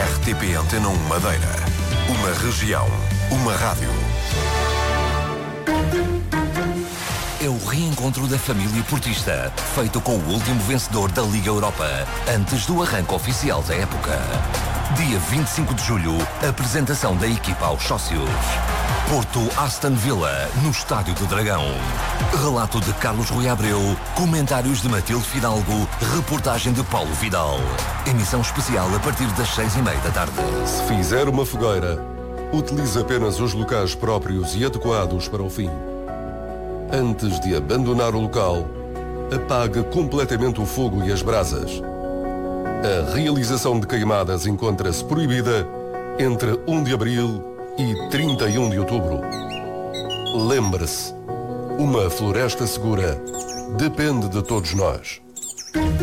RTP Antena 1 Madeira. Uma região, uma rádio. É o reencontro da família portista, feito com o último vencedor da Liga Europa, antes do arranque oficial da época. Dia 25 de julho, apresentação da equipa aos sócios. Porto Aston Villa, no Estádio do Dragão. Relato de Carlos Rui Abreu, comentários de Matilde Fidalgo, reportagem de Paulo Vidal. Emissão especial a partir das 6:30 da tarde. Se fizer uma fogueira, utilize apenas os locais próprios e adequados para o fim. Antes de abandonar o local, apague completamente o fogo e as brasas. A realização de queimadas encontra-se proibida entre 1 de abril e 31 de outubro. Lembre-se, uma floresta segura depende de todos nós.